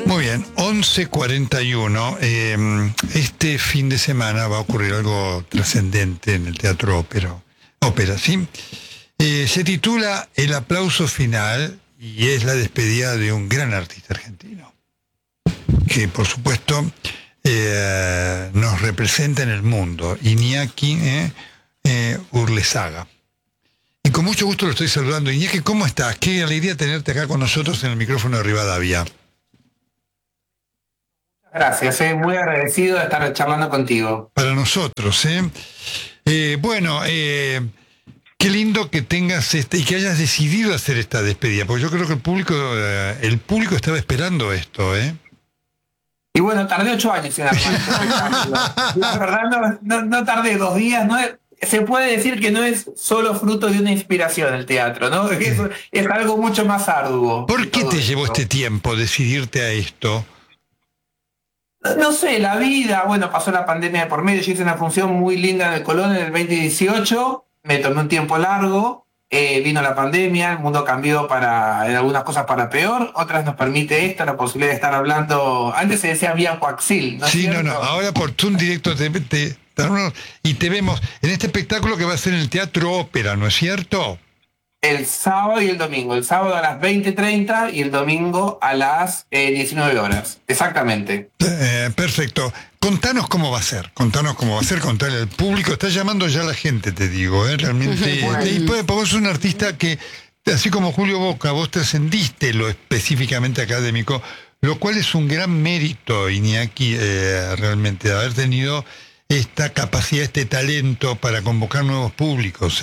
Muy bien, 11:41. Este fin de semana va a ocurrir algo trascendente en el Teatro Ópera, ¿sí? Se titula El aplauso final y es la despedida de un gran artista argentino, que por supuesto nos representa en el mundo, Iñaki Urlesaga. Y con mucho gusto lo estoy saludando. Iñaki, ¿cómo estás? Qué alegría tenerte acá con nosotros en el micrófono de Rivadavia. Gracias, muy agradecido de estar charlando contigo. Para nosotros, qué lindo que tengas y que hayas decidido hacer esta despedida, porque yo creo que el público estaba esperando esto, Y bueno, tardé 8 años en armar este espectáculo. La verdad no tardé 2 días, se puede decir que no es solo fruto de una inspiración el teatro, ¿no? Es algo mucho más arduo. ¿Por qué te llevó este tiempo decidirte a esto? No sé, la vida, bueno, pasó la pandemia de por medio, yo hice una función muy linda en el Colón en el 2018, me tomé un tiempo largo, vino la pandemia, el mundo cambió en algunas cosas para peor, otras nos permite esto, la posibilidad de estar hablando, antes se decía vía coaxil, ¿no? Sí, no, ahora por Zoom directo y te vemos en este espectáculo que va a ser en el Teatro Ópera, ¿no es cierto? El sábado y el domingo, el sábado a las 20:30 y el domingo a las 19 horas, exactamente. Perfecto. Contanos cómo va a ser, contale al público, está llamando ya la gente, te digo, realmente. Y vos sos un artista que, así como Julio Boca, vos trascendiste lo específicamente académico, lo cual es un gran mérito, Iñaki, realmente, de haber tenido esta capacidad, este talento para convocar nuevos públicos,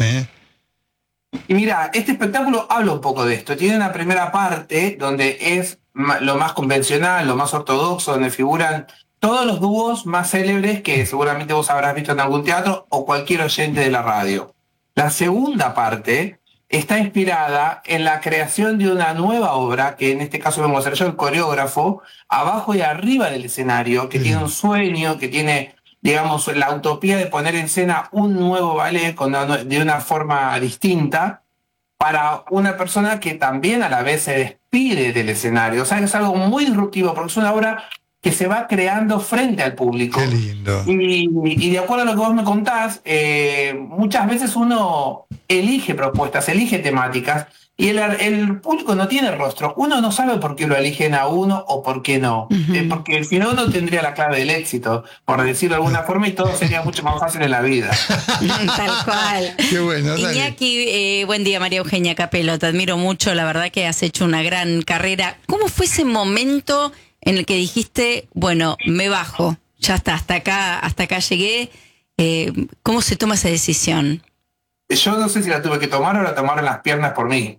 Y mira, este espectáculo habla un poco de esto. Tiene una primera parte donde es lo más convencional, lo más ortodoxo, donde figuran todos los dúos más célebres que seguramente vos habrás visto en algún teatro o cualquier oyente de la radio. La segunda parte está inspirada en la creación de una nueva obra, que en este caso vengo a ser yo el coreógrafo, abajo y arriba del escenario, que tiene un sueño, que tiene, digamos, la utopía de poner en escena un nuevo ballet de una forma distinta para una persona que también a la vez se despide del escenario. O sea, es algo muy disruptivo porque es una obra que se va creando frente al público. Qué lindo. Y de acuerdo a lo que vos me contás, muchas veces uno elige propuestas, elige temáticas, y el público no tiene rostro. Uno no sabe por qué lo eligen a uno o por qué no. Porque si no, uno tendría la clave del éxito, por decirlo de alguna forma, y todo sería mucho más fácil en la vida. Tal cual. Qué bueno, dale. Iñaki, buen día, María Eugenia Capelo. Te admiro mucho, la verdad que has hecho una gran carrera. ¿Cómo fue ese momento en el que dijiste, bueno, me bajo, ya está, hasta acá llegué? ¿Cómo se toma esa decisión? Yo no sé si la tuve que tomar o la tomaron las piernas por mí.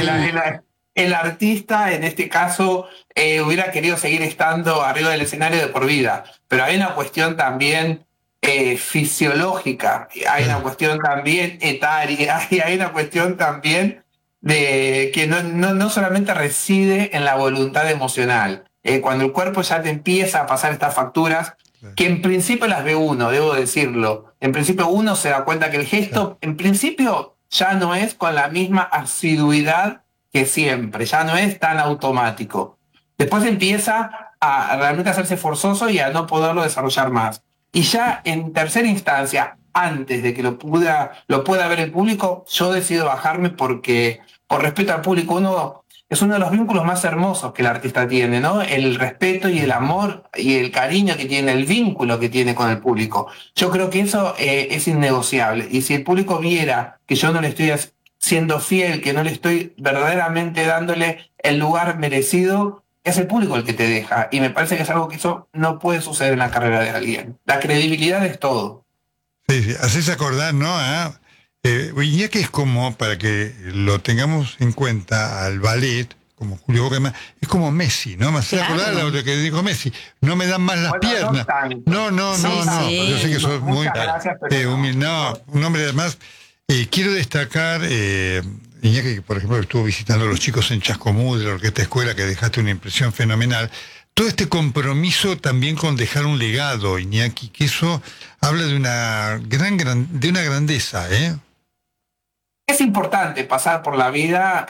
El artista, en este caso, hubiera querido seguir estando arriba del escenario de por vida, pero hay una cuestión también fisiológica, hay una cuestión también etaria, y hay una cuestión también de que no solamente reside en la voluntad emocional. Cuando el cuerpo ya te empieza a pasar estas facturas, que en principio las ve uno, debo decirlo. En principio uno se da cuenta que el gesto, en principio, ya no es con la misma asiduidad que siempre, ya no es tan automático. Después empieza a realmente hacerse forzoso y a no poderlo desarrollar más. Y ya en tercera instancia, antes de que lo pueda ver el público, yo decido bajarme porque, por respeto al público, es uno de los vínculos más hermosos que el artista tiene, ¿no? El respeto y el amor y el cariño que tiene, el vínculo que tiene con el público. Yo creo que eso es innegociable. Y si el público viera que yo no le estoy siendo fiel, que no le estoy verdaderamente dándole el lugar merecido, es el público el que te deja. Y me parece que es algo que eso no puede suceder en la carrera de alguien. La credibilidad es todo. Sí, haces acordar, ¿no? Ya que es como, para que lo tengamos en cuenta, al ballet, como Julio Boca, es como Messi, ¿no? Me hace acordar lo que dijo Messi, no me dan más las piernas. No, yo sé que sos muy humilde. No, un hombre además, quiero destacar, Iñaki, que por ejemplo estuvo visitando a los chicos en Chascomús, de la Orquesta Escuela, que dejaste una impresión fenomenal. Todo este compromiso también con dejar un legado, Iñaki, que eso habla de una grandeza, Es importante pasar por la vida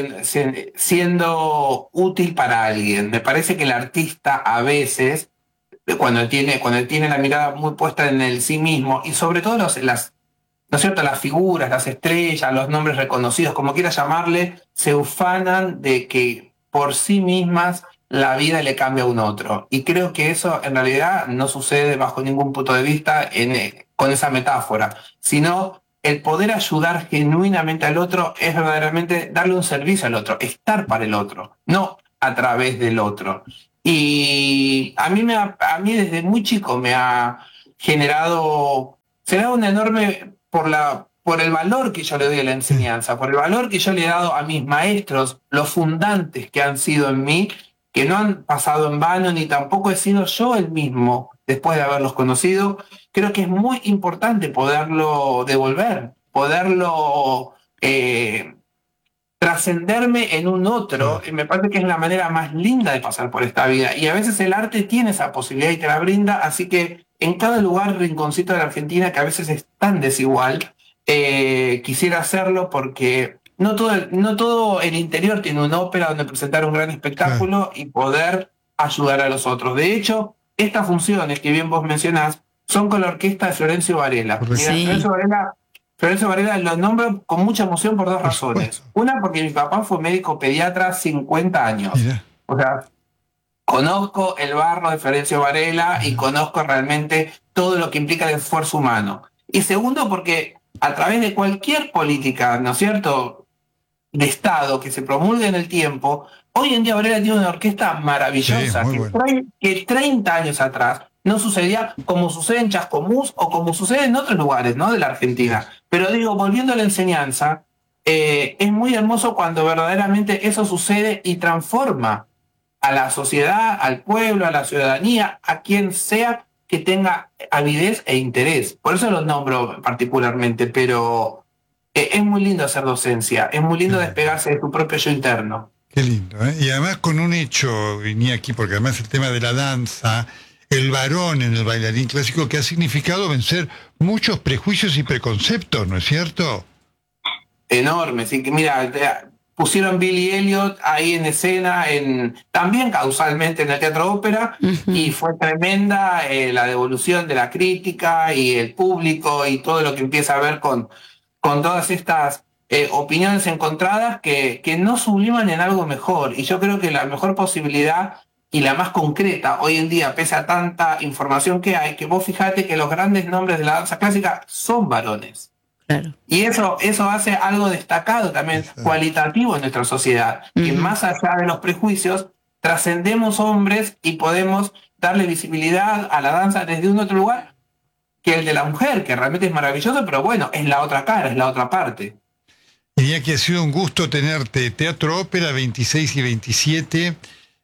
siendo útil para alguien. Me parece que el artista a veces, cuando tiene la mirada muy puesta en el sí mismo, y sobre todo ¿no es cierto? Las figuras, las estrellas, los nombres reconocidos, como quieras llamarle, se ufanan de que por sí mismas la vida le cambia a un otro. Y creo que eso en realidad no sucede bajo ningún punto de vista con esa metáfora, sino el poder ayudar genuinamente al otro es verdaderamente darle un servicio al otro, estar para el otro, no a través del otro. Y a mí desde muy chico me ha generado un enorme por el valor que yo le doy a la enseñanza, por el valor que yo le he dado a mis maestros, los fundantes que han sido en mí, que no han pasado en vano, ni tampoco he sido yo el mismo después de haberlos conocido. Creo que es muy importante poderlo devolver, poderlo trascenderme en un otro. Y me parece que es la manera más linda de pasar por esta vida. Y a veces el arte tiene esa posibilidad y te la brinda, así que en cada lugar, rinconcito de la Argentina, que a veces es tan desigual, quisiera hacerlo porque no todo el interior tiene una ópera donde presentar un gran espectáculo y poder ayudar a los otros. De hecho, estas funciones que bien vos mencionás son con la orquesta de Florencio Varela. Mira, Sí. Florencio Varela lo nombro con mucha emoción por dos razones. Una, porque mi papá fue médico pediatra 50 años. Mira. O sea, conozco el barro de Florencio Varela y conozco realmente todo lo que implica el esfuerzo humano. Y segundo, porque a través de cualquier política, ¿no es cierto?, de Estado que se promulgue en el tiempo, hoy en día Varela tiene una orquesta maravillosa, Sí, muy que 30 años atrás no sucedía como sucede en Chascomús o como sucede en otros lugares, ¿no?, de la Argentina. Pero digo, volviendo a la enseñanza, es muy hermoso cuando verdaderamente eso sucede y transforma a la sociedad, al pueblo, a la ciudadanía, a quien sea que tenga avidez e interés. Por eso los nombro particularmente, pero es muy lindo hacer docencia, es muy lindo despegarse de tu propio yo interno. Qué lindo, ¿eh? Y además con un hecho, Iñaki, porque además el tema de la danza, el varón en el bailarín clásico, que ha significado vencer muchos prejuicios y preconceptos, ¿no es cierto? Enorme, sí, que mira, pusieron Billy Elliot ahí en escena, también causalmente en el Teatro Ópera, y fue tremenda la devolución de la crítica y el público y todo lo que empieza a ver con todas estas opiniones encontradas que no subliman en algo mejor. Y yo creo que la mejor posibilidad y la más concreta hoy en día, pese a tanta información que hay, que vos fijate que los grandes nombres de la danza clásica son varones. Claro. Y eso hace algo destacado también, cualitativo en nuestra sociedad, que más allá de los prejuicios, trascendemos hombres y podemos darle visibilidad a la danza desde un otro lugar que el de la mujer, que realmente es maravilloso, pero bueno, es la otra cara, es la otra parte. Iñaki, ha sido un gusto tenerte. Teatro Ópera 26 y 27,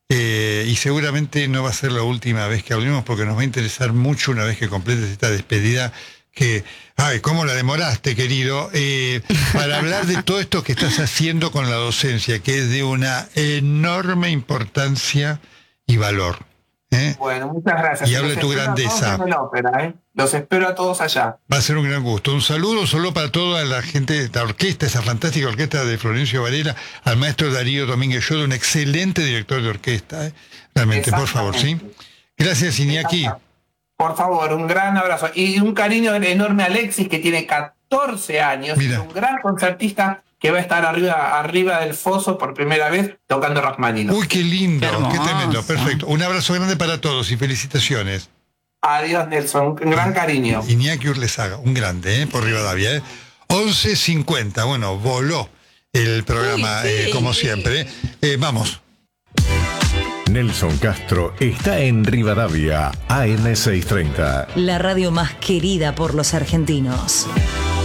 y seguramente no va a ser la última vez que hablemos, porque nos va a interesar mucho una vez que completes esta despedida, que, ay, cómo la demoraste, querido, para hablar de todo esto que estás haciendo con la docencia, que es de una enorme importancia y valor. Bueno, muchas gracias. Y hable tu grandeza. Los espero a todos allá. Va a ser un gran gusto. Un saludo solo para toda la gente, la orquesta, esa fantástica orquesta de Florencio Varela, al maestro Darío Domínguez Yodo, un excelente director de orquesta. Realmente, por favor, ¿sí? Gracias, Iñaki. Por favor, un gran abrazo. Y un cariño enorme a Alexis, que tiene 14 años. Mira. Es un gran concertista que va a estar arriba del foso por primera vez tocando Rachmaninoff. Uy, qué lindo, Qué qué tremendo, hermoso. perfecto. Un abrazo grande para todos y felicitaciones. Adiós, Nelson. Un gran cariño. Iñaki Urlesaga, un grande, por Rivadavia. 11:50, bueno, voló el programa, Uy, sí. como siempre. Vamos. Nelson Castro está en Rivadavia, AM630. La radio más querida por los argentinos.